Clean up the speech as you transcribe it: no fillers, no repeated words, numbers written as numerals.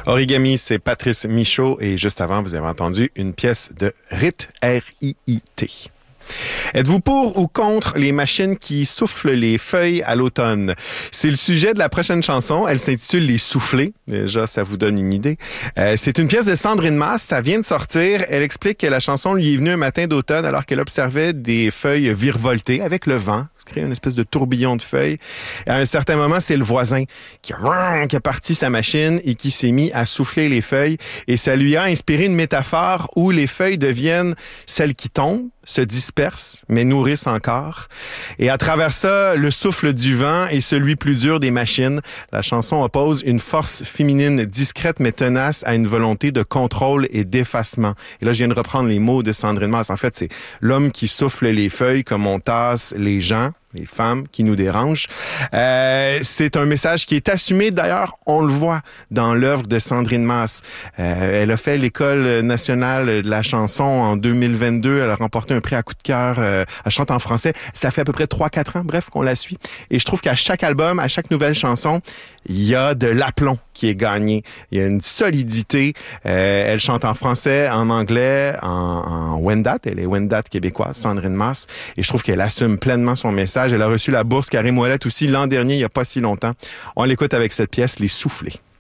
Origami, c'est Patrice Michaud et juste avant, vous avez entendu une pièce de RIT, R-I-I-T. Êtes-vous pour ou contre les machines qui soufflent les feuilles à l'automne? C'est le sujet de la prochaine chanson. Elle s'intitule Les Soufflés. Déjà, ça vous donne une idée. C'est une pièce de Sandrine Masse. Ça vient de sortir. Elle explique que la chanson lui est venue un matin d'automne alors qu'elle observait des feuilles virevolter avec le vent. Ça crée une espèce de tourbillon de feuilles. Et à un certain moment, c'est le voisin qui a parti sa machine et qui s'est mis à souffler les feuilles. Et ça lui a inspiré une métaphore où les feuilles deviennent celles qui tombent, se dispersent, mais nourrissent encore. Et à travers ça, le souffle du vent est celui plus dur des machines. La chanson oppose une force féminine discrète mais tenace à une volonté de contrôle et d'effacement. Et là, je viens de reprendre les mots de Sandrine Masse. En fait, c'est l'homme qui souffle les feuilles comme on tasse les gens, les femmes qui nous dérangent. C'est un message qui est assumé. D'ailleurs, on le voit dans l'œuvre de Sandrine Masse. Elle a fait l'École nationale de la chanson en 2022. Elle a remporté un prix à coup de cœur. Elle chante en français. Ça fait à peu près 3-4 ans, bref, qu'on la suit. Et je trouve qu'à chaque album, à chaque nouvelle chanson, il y a de l'aplomb qui est gagné. Il y a une solidité. Elle chante en français, en anglais, en Wendat. Elle est Wendat québécoise, Sandrine Masse. Et je trouve qu'elle assume pleinement son message. Elle a reçu la bourse Karim Ouellet aussi l'an dernier, il n'y a pas si longtemps. On l'écoute avec cette pièce, Les Soufflés.